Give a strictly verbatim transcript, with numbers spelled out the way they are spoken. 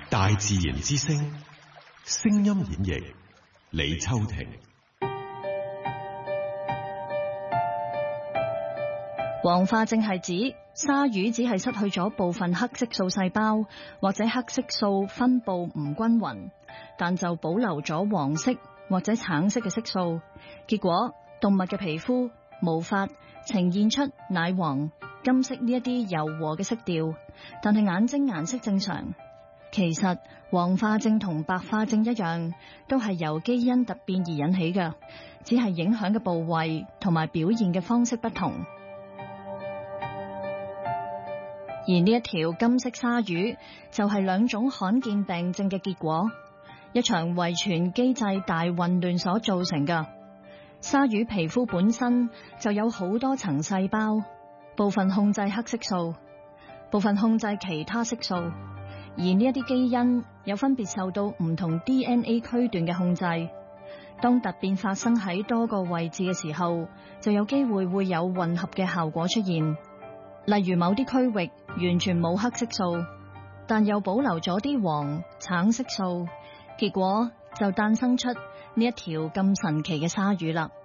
大自然之聲，聲音演繹李秋婷。 黃化症係指鯊魚只係失去咗部分黑色素細胞，或者黑色素分布唔均勻，但就保留咗黃色或者橙色嘅色素，結果動物嘅皮膚、毛髮呈現出奶黃、金色呢一啲柔和嘅色調，但係眼睛顏色正常。其實黃化症同白化症一樣，都係由基因突變而引起嘅，只係影響嘅部位同埋表現嘅方式不同。而呢一條金色鯊魚就係兩種罕見病症嘅結果，一場遺傳機制大混亂所造成嘅。鯊魚皮膚本身就有好多層細胞，部分控制黑色素，部分控制其他色素，而呢一啲基因有分別受到唔同 D N A 區段嘅控制。當突變發生喺多個位置嘅時候，就有機會會有混合嘅效果出現。例如某啲區域完全冇黑色素，但又保留咗啲黃、橙色素，結果就誕生出呢一條咁神奇嘅鯊魚啦。